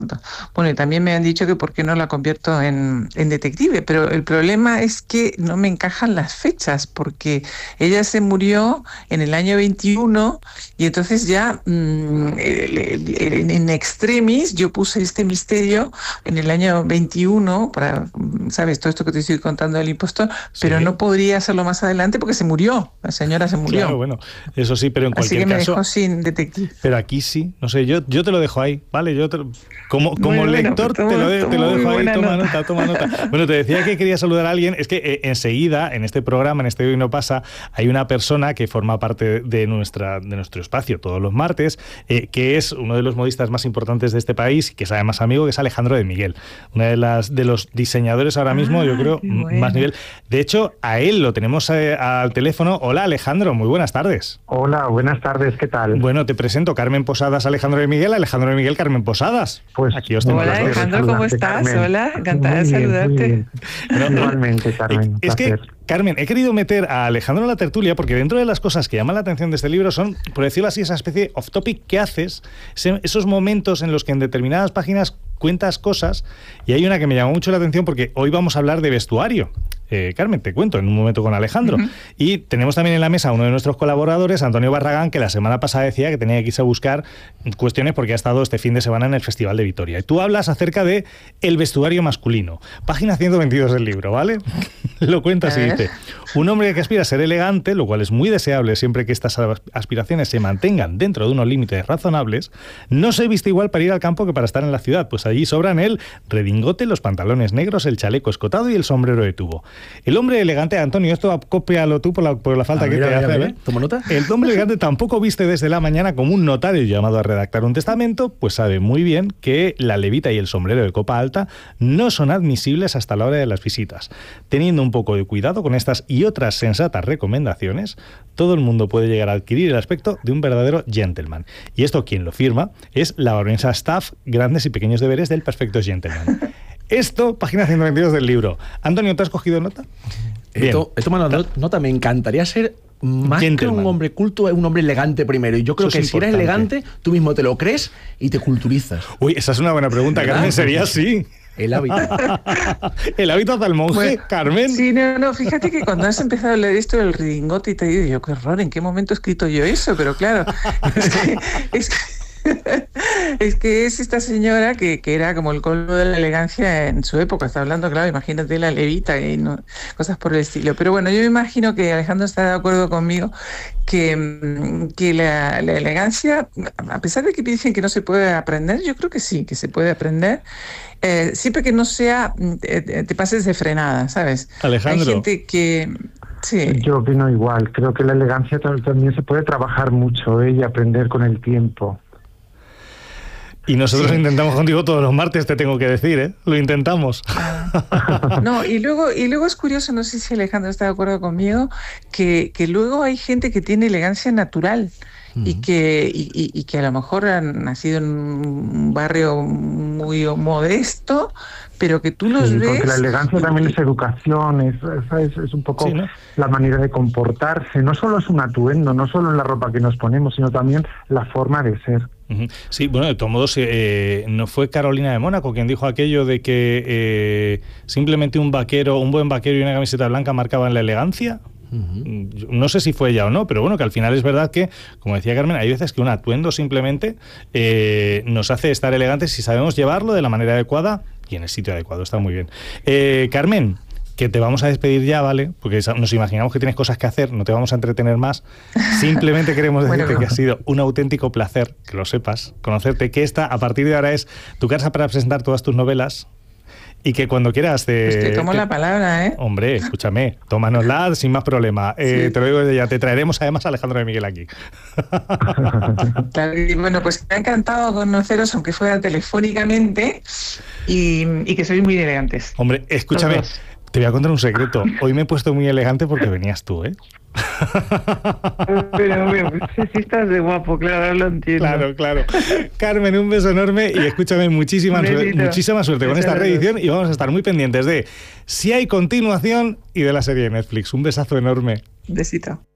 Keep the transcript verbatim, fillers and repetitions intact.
Bueno, y también me han dicho que por qué no la convierto en, en detective, pero el problema es que no me encajan las fechas, porque ella se murió en el año veintiuno y entonces ya mmm, en extremis yo puse este misterio en el año veintiuno para, ¿sabes? Todo esto que te estoy contando del impostor, pero sí, no podría hacerlo más adelante porque se murió, la señora se murió. Claro, bueno, eso sí, pero en cualquier caso... Así que me dejó sin detective. Pero aquí sí, no sé, yo, yo te lo dejo ahí, ¿vale? Yo te, como como bueno, lector bueno, te lo, de, te lo dejo ahí, toma nota. nota, toma nota. Bueno, te decía que quería saludar a alguien, es que eh, enseguida, en este programa, en este Hoy No Pasa, hay una persona que forma parte de, nuestra, de nuestro espacio todos los martes, eh, que es uno de los modistas más importantes de este país, que es además amigo, que es Alejandro de Miguel, uno de, las, de los diseñadores ahora mismo, ah, yo creo, bueno. más nivel. De hecho, a él lo tenemos eh, al teléfono. Hola, Alejandro, muy buenas tardes. Hola, buenas tardes, ¿qué tal? Bueno, te presento Carmen Posadas, Alejandro de Miguel, Alejandro de Miguel, Carmen Posadas. Pues aquí os tengo. Hola, Alejandro, ¿cómo estás? Carmen. Hola, encantada de saludarte. Pero, Igualmente, Carmen. Es que, Carmen, he querido meter a Alejandro en la tertulia porque dentro de las cosas que llaman la atención de este libro son, por decirlo así, esa especie de off-topic que haces, esos momentos en los que en determinadas páginas cuentas cosas, y hay una que me llamó mucho la atención porque hoy vamos a hablar de vestuario. Eh, Carmen, te cuento en un momento con Alejandro. Uh-huh. Y tenemos también en la mesa a uno de nuestros colaboradores, Antonio Barragán, que la semana pasada decía que tenía que irse a buscar cuestiones porque ha estado este fin de semana en el Festival de Vitoria. Y tú hablas acerca de el vestuario masculino. Página ciento veintidós del libro, ¿vale? Lo cuentas y dice: un hombre que aspira a ser elegante, lo cual es muy deseable siempre que estas aspiraciones se mantengan dentro de unos límites razonables, no se viste igual para ir al campo que para estar en la ciudad, pues allí sobran el redingote, los pantalones negros, el chaleco escotado y el sombrero de tubo. El hombre elegante, Antonio, esto cópialo tú por la, por la falta ah, que mira, te mira, hace. Mira. ¿Toma nota? El hombre elegante tampoco viste desde la mañana como un notario llamado a redactar un testamento, pues sabe muy bien que la levita y el sombrero de copa alta no son admisibles hasta la hora de las visitas. Teniendo un poco de cuidado con estas y otras sensatas recomendaciones, todo el mundo puede llegar a adquirir el aspecto de un verdadero gentleman. Y esto quien lo firma es la baronesa Staff, Grandes y Pequeños Deberes del Perfecto Gentleman. Esto, página ciento veintidós del libro. Antonio, ¿te has cogido nota? Esto, esto me ha dado nota. Me encantaría ser más Gentleman. Que un hombre culto, un hombre elegante primero. Y yo creo Eso que si eres elegante, tú mismo te lo crees y te culturizas. Uy, esa es una buena pregunta, Carmen. Sería así. El hábito. El hábito del monje, bueno, Carmen. Sí, no, no, fíjate que cuando has empezado a leer esto del redingote y te digo, yo, qué horror, ¿en qué momento he escrito yo eso? Pero claro, es que... Es que es que es esta señora que, que era como el colmo de la elegancia en su época. Está hablando, claro, imagínate la levita y no, cosas por el estilo. Pero bueno, yo me imagino que Alejandro está de acuerdo conmigo que, que la, la elegancia, a pesar de que dicen que no se puede aprender, yo creo que sí, que se puede aprender. Eh, siempre que no sea, te, te pases de frenada, ¿sabes? Alejandro. Hay gente que... Sí. Yo opino igual. Creo que la elegancia también se puede trabajar mucho, ¿eh? Y aprender con el tiempo. Y nosotros sí. intentamos contigo todos los martes, te tengo que decir, ¿eh? Lo intentamos. Ah. No, y luego, y luego es curioso, no sé si Alejandro está de acuerdo conmigo, que, que luego hay gente que tiene elegancia natural. Uh-huh. Y que y, y que a lo mejor han nacido en un barrio muy modesto, pero que tú los sí, ves... Porque la elegancia y... también es educación, es, es, es un poco sí, ¿no? la manera de comportarse. No solo es un atuendo, no solo en la ropa que nos ponemos, sino también la forma de ser. Sí, bueno, de todos modos, eh, ¿no fue Carolina de Mónaco quien dijo aquello de que eh, simplemente un vaquero, un buen vaquero y una camiseta blanca marcaban la elegancia? Uh-huh. No sé si fue ella o no, pero bueno, que al final es verdad que, como decía Carmen, hay veces que un atuendo simplemente eh, nos hace estar elegantes si sabemos llevarlo de la manera adecuada y en el sitio adecuado. Está muy bien. Eh, Carmen, que te vamos a despedir ya, ¿vale? Porque nos imaginamos que tienes cosas que hacer, no te vamos a entretener más. Simplemente queremos decirte bueno, que ha sido un auténtico placer, que lo sepas, conocerte, que esta a partir de ahora es tu casa para presentar todas tus novelas. Y que cuando quieras te... Pues te tomo te... la palabra, ¿eh? Hombre, escúchame, tómanosla sin más problema. Eh, sí. Te lo digo desde ya, te traeremos además a Alejandro de Miguel aquí. Claro, y bueno, pues me ha encantado conoceros, aunque fuera telefónicamente, y, y que sois muy elegantes. Hombre, escúchame, todos. Te voy a contar un secreto. Hoy me he puesto muy elegante porque venías tú, ¿eh? Pero bueno, pues, si estás de guapo, claro, lo entiendo. Claro, claro. Carmen, un beso enorme y escúchame, muchísima, su- muchísima suerte con esta reedición y vamos a estar muy pendientes de si hay continuación y de la serie de Netflix. Un besazo enorme. Besito.